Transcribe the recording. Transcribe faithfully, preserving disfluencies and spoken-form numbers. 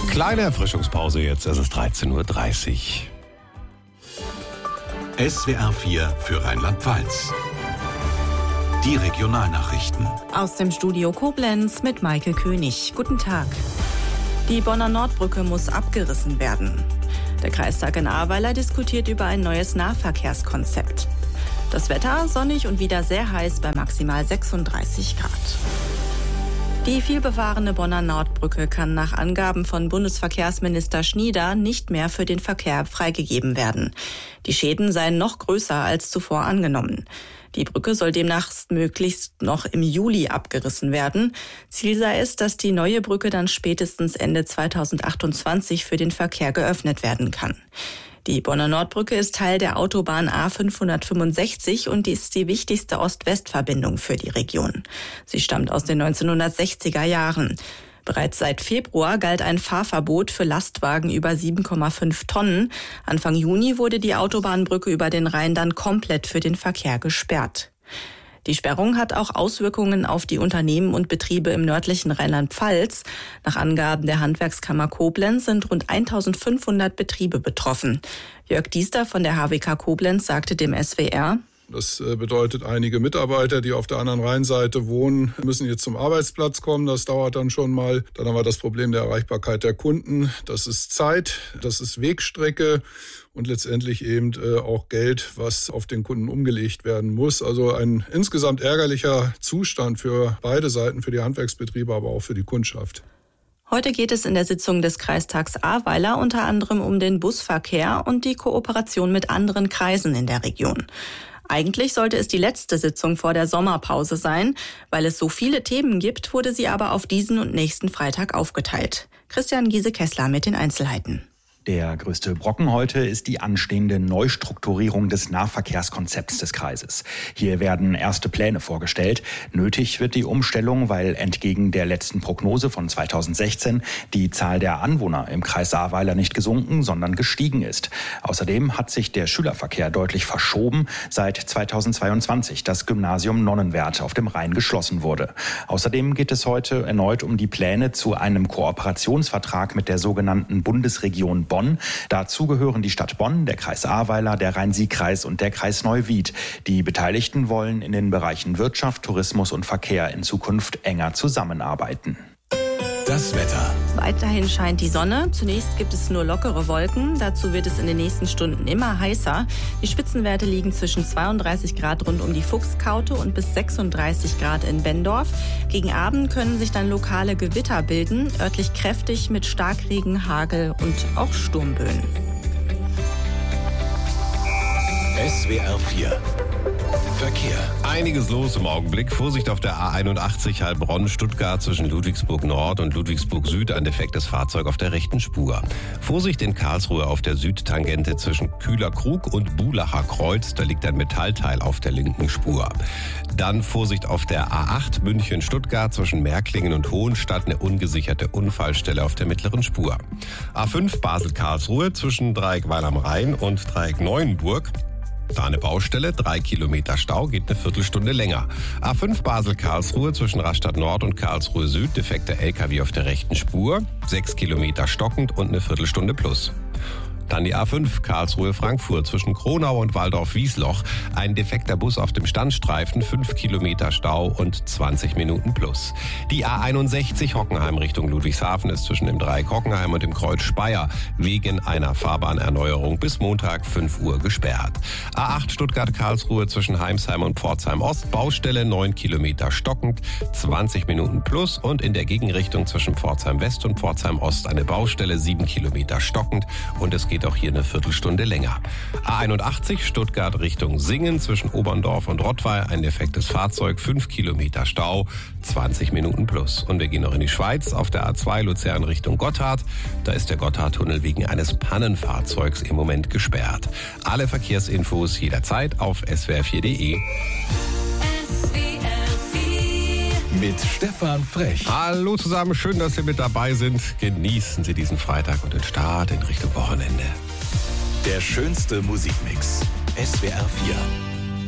Kleine Erfrischungspause jetzt, es ist dreizehn Uhr dreißig. S W R vier für Rheinland-Pfalz. Die Regionalnachrichten. Aus dem Studio Koblenz mit Maike König. Guten Tag. Die Bonner Nordbrücke muss abgerissen werden. Der Kreistag in Ahrweiler diskutiert über ein neues Nahverkehrskonzept. Das Wetter sonnig und wieder sehr heiß bei maximal sechsunddreißig Grad. Die vielbefahrene Bonner Nordbrücke kann nach Angaben von Bundesverkehrsminister Schnieder nicht mehr für den Verkehr freigegeben werden. Die Schäden seien noch größer als zuvor angenommen. Die Brücke soll demnach möglichst noch im Juli abgerissen werden. Ziel sei es, dass die neue Brücke dann spätestens Ende zweitausendachtundzwanzig für den Verkehr geöffnet werden kann. Die Bonner Nordbrücke ist Teil der Autobahn A fünfhundertfünfundsechzig und ist die wichtigste Ost-West-Verbindung für die Region. Sie stammt aus den neunzehnhundertsechziger Jahren. Bereits seit Februar galt ein Fahrverbot für Lastwagen über sieben Komma fünf Tonnen. Anfang Juni wurde die Autobahnbrücke über den Rhein dann komplett für den Verkehr gesperrt. Die Sperrung hat auch Auswirkungen auf die Unternehmen und Betriebe im nördlichen Rheinland-Pfalz. Nach Angaben der Handwerkskammer Koblenz sind rund eintausendfünfhundert Betriebe betroffen. Jörg Diester von der H W K Koblenz sagte dem S W R: Das bedeutet, einige Mitarbeiter, die auf der anderen Rheinseite wohnen, müssen jetzt zum Arbeitsplatz kommen. Das dauert dann schon mal. Dann haben wir das Problem der Erreichbarkeit der Kunden. Das ist Zeit, das ist Wegstrecke und letztendlich eben auch Geld, was auf den Kunden umgelegt werden muss. Also ein insgesamt ärgerlicher Zustand für beide Seiten, für die Handwerksbetriebe, aber auch für die Kundschaft. Heute geht es in der Sitzung des Kreistags Ahrweiler unter anderem um den Busverkehr und die Kooperation mit anderen Kreisen in der Region. Eigentlich sollte es die letzte Sitzung vor der Sommerpause sein. Weil es so viele Themen gibt, wurde sie aber auf diesen und nächsten Freitag aufgeteilt. Christian Giese-Kessler mit den Einzelheiten. Der größte Brocken heute ist die anstehende Neustrukturierung des Nahverkehrskonzepts des Kreises. Hier werden erste Pläne vorgestellt. Nötig wird die Umstellung, weil entgegen der letzten Prognose von zweitausendsechzehn die Zahl der Anwohner im Kreis Ahrweiler nicht gesunken, sondern gestiegen ist. Außerdem hat sich der Schülerverkehr deutlich verschoben, seit zweitausendzweiundzwanzig das Gymnasium Nonnenwerth auf dem Rhein geschlossen wurde. Außerdem geht es heute erneut um die Pläne zu einem Kooperationsvertrag mit der sogenannten Bundesregion Bonn. Dazu gehören die Stadt Bonn, der Kreis Ahrweiler, der Rhein-Sieg-Kreis und der Kreis Neuwied. Die Beteiligten wollen in den Bereichen Wirtschaft, Tourismus und Verkehr in Zukunft enger zusammenarbeiten. Das Wetter. Weiterhin scheint die Sonne. Zunächst gibt es nur lockere Wolken. Dazu wird es in den nächsten Stunden immer heißer. Die Spitzenwerte liegen zwischen zweiunddreißig Grad rund um die Fuchskaute und bis sechsunddreißig Grad in Benndorf. Gegen Abend können sich dann lokale Gewitter bilden, örtlich kräftig mit Starkregen, Hagel und auch Sturmböen. S W R vier Verkehr. Einiges los im Augenblick. Vorsicht auf der A einundachtzig Heilbronn-Stuttgart zwischen Ludwigsburg Nord und Ludwigsburg Süd. Ein defektes Fahrzeug auf der rechten Spur. Vorsicht in Karlsruhe auf der Südtangente zwischen Kühlerkrug und Bulacher Kreuz. Da liegt ein Metallteil auf der linken Spur. Dann Vorsicht auf der A acht München-Stuttgart zwischen Märklingen und Hohenstadt. Eine ungesicherte Unfallstelle auf der mittleren Spur. A fünf Basel-Karlsruhe zwischen Dreieck Weil am Rhein und Dreieck Neuenburg. Da eine Baustelle, drei Kilometer Stau, geht eine Viertelstunde länger. A fünf Basel-Karlsruhe zwischen Rastatt Nord und Karlsruhe Süd, defekter L K W auf der rechten Spur, sechs Kilometer stockend und eine Viertelstunde plus. Dann die A fünf Karlsruhe-Frankfurt zwischen Kronau und Waldorf-Wiesloch. Ein defekter Bus auf dem Standstreifen, fünf Kilometer Stau und zwanzig Minuten plus. Die A einundsechzig Hockenheim Richtung Ludwigshafen ist zwischen dem Dreieck Hockenheim und dem Kreuz Speyer wegen einer Fahrbahnerneuerung bis Montag fünf Uhr gesperrt. A acht Stuttgart-Karlsruhe zwischen Heimsheim und Pforzheim Ost, Baustelle neun Kilometer stockend, zwanzig Minuten plus und in der Gegenrichtung zwischen Pforzheim West und Pforzheim Ost eine Baustelle sieben Kilometer stockend und es geht auch hier eine Viertelstunde länger. A einundachtzig Stuttgart Richtung Singen zwischen Oberndorf und Rottweil ein defektes Fahrzeug, fünf Kilometer Stau, zwanzig Minuten plus. Und wir gehen noch in die Schweiz auf der A zwei Luzern Richtung Gotthard. Da ist der Gotthardtunnel wegen eines Pannenfahrzeugs im Moment gesperrt. Alle Verkehrsinfos jederzeit auf s w r vier punkt d e. Mit Stefan Frech. Hallo zusammen, schön, dass Sie mit dabei sind. Genießen Sie diesen Freitag und den Start in Richtung Wochenende. Der schönste Musikmix. S W R vier.